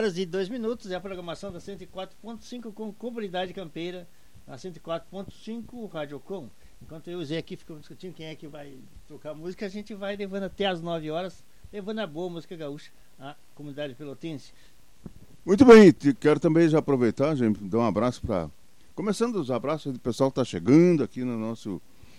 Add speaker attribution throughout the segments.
Speaker 1: 9h02, é a programação da 104.5 com Comunidade Campeira, na 104.5 Rádio Com. Enquanto eu e o Zé aqui ficamos discutindo quem é que vai tocar música, a gente vai levando até as 9 horas, levando a boa música gaúcha à comunidade pelotense.
Speaker 2: Muito bem, quero também já aproveitar, gente, dar um abraço para... Começando os abraços do pessoal que está chegando aqui no nosso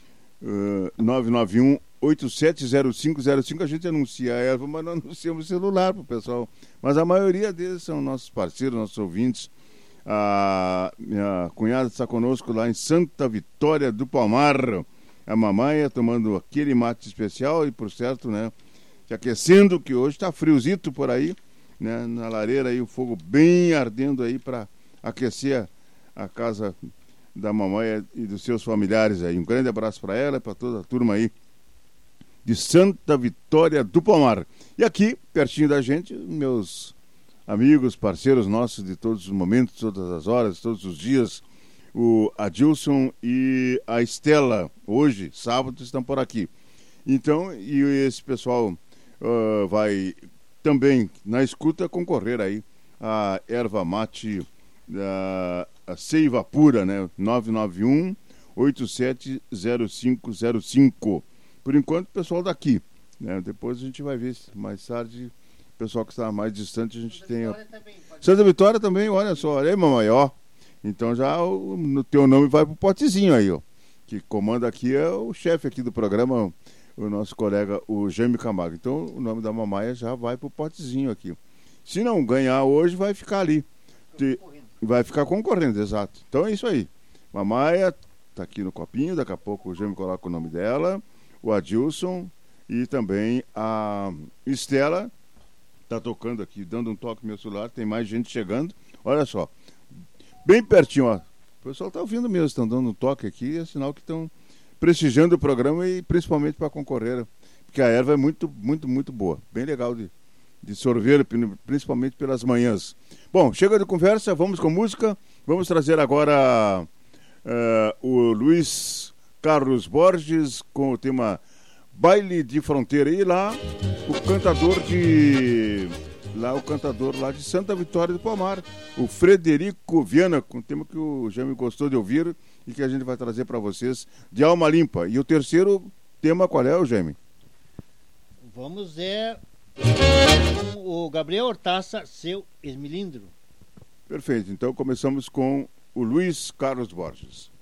Speaker 2: 991-870505. A gente anuncia a erva, mas não anunciamos o celular para o pessoal. Mas a maioria deles são nossos parceiros, nossos ouvintes. A minha cunhada está conosco lá em Santa Vitória do Palmar. A mamaia tomando aquele mate especial e, por certo, né, se aquecendo, que hoje está friozito por aí, né, na lareira aí, o fogo bem ardendo aí para aquecer a casa da mamãe e dos seus familiares aí. Um grande abraço para ela e para toda a turma aí de Santa Vitória do Palmar. E aqui, pertinho da gente, meus amigos, parceiros nossos de todos os momentos, todas as horas, todos os dias, o Adilson e a Estela, hoje, sábado, estão por aqui. Então, e esse pessoal vai também, na escuta, concorrer aí a erva mate a Seiva Pura, né? 991-870505. Por enquanto, o pessoal daqui, né? Depois a gente vai ver mais tarde, o pessoal que está mais distante, a gente tem... Santa Vitória também, olha só, olha aí, mamãe, ó. Então já no teu nome vai pro potezinho aí, ó. Que comanda aqui é o chefe aqui do programa, o nosso colega, o Jaime Camargo. Então o nome da mamaia já vai pro potezinho aqui. Se não ganhar hoje, vai ficar ali. Vai ficar concorrendo, exato. Então é isso aí. Mamaia tá aqui no copinho, daqui a pouco o Jaime coloca o nome dela, o Adilson e também a Estela tá tocando aqui, dando um toque no meu celular, tem mais gente chegando. Olha só, bem pertinho, ó. O pessoal tá ouvindo mesmo, estão dando um toque aqui, é sinal que estão prestigiando o programa e principalmente para concorrer, porque a erva é muito, muito, muito boa. Bem legal de sorver, principalmente pelas manhãs. Bom, chega de conversa, vamos com música. Vamos trazer agora o Luiz Carlos Borges com o tema Baile de Fronteira. E lá, o cantador lá de Santa Vitória do Palmar, o Frederico Viana, com o tema que o Jaime gostou de ouvir e que a gente vai trazer para vocês, de Alma Limpa. E o terceiro tema, qual é, o Jaime?
Speaker 1: Vamos o Gabriel Hortaça, Seu Esmilindro.
Speaker 2: Perfeito, então começamos com o Luiz Carlos Borges.